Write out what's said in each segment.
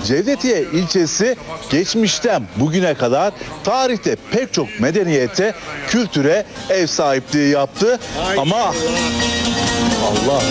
Cevdetiye ilçesi geçmişten bugüne kadar tarihte pek çok medeniyete, kültüre ev sahipliği yaptı. Ama Allah.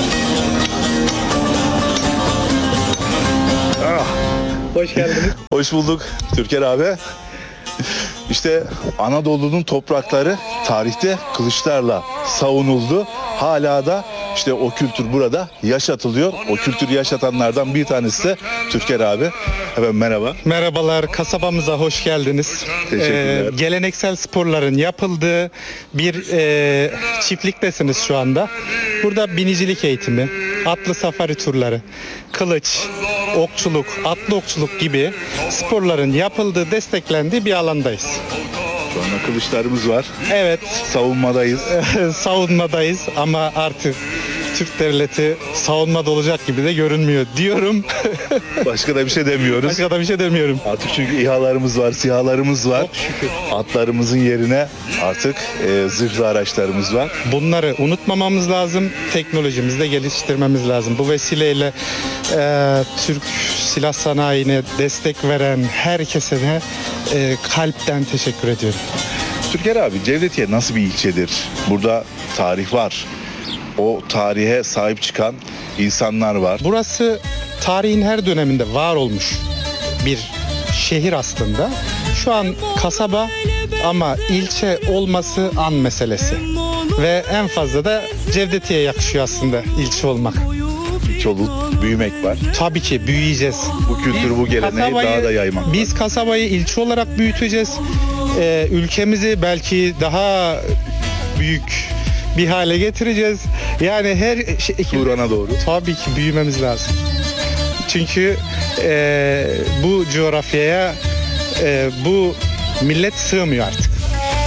Hoş geldiniz. Hoş bulduk Türker abi. İşte Anadolu'nun toprakları tarihte kılıçlarla savunuldu. Hala da işte o kültür burada yaşatılıyor. O kültürü yaşatanlardan bir tanesi de Türker abi. Efendim merhaba. Merhabalar, kasabamıza hoş geldiniz. Teşekkürler. Geleneksel sporların yapıldığı bir çiftliktesiniz şu anda. Burada binicilik eğitimi, atlı safari turları, kılıç, okçuluk, atlı okçuluk gibi sporların yapıldığı, desteklendiği bir alandayız. Şu anda kılıçlarımız var. Evet, Savunmadayız. savunmadayız ama artık Türk devleti savunmada olacak gibi de görünmüyor diyorum. Başka da bir şey demiyoruz. Başka da bir şey demiyorum. Artık çünkü İHA'larımız var, SİHA'larımız var. Çok şükür. Atlarımızın yerine artık zırhlı araçlarımız var. Bunları unutmamamız lazım. Teknolojimizi de geliştirmemiz lazım. Bu vesileyle Türk silah sanayine destek veren herkese de kalpten teşekkür ediyorum. Türker abi, Cevdetiye nasıl bir ilçedir? Burada tarih var. O tarihe sahip çıkan insanlar var. Burası tarihin her döneminde var olmuş bir şehir aslında. Şu an kasaba ama ilçe olması an meselesi. Ve en fazla da Cevdetiye yakışıyor aslında ilçe olmak. Çoluk, büyümek var. Tabii ki büyüyeceğiz. Bu kültürü, bu geleneği daha da yaymak var. Biz kasabayı ilçe olarak büyüteceğiz. Ülkemizi belki daha büyük bir hale getireceğiz. Yani her Turan'a doğru. tabii ki büyümemiz lazım. Çünkü bu coğrafyaya bu millet sığmıyor artık.